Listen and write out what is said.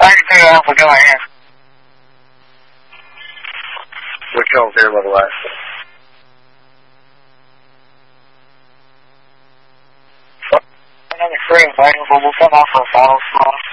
33元5这玩意儿。 就正飞过来。 那你说一回，我不干嘛好啥？我说。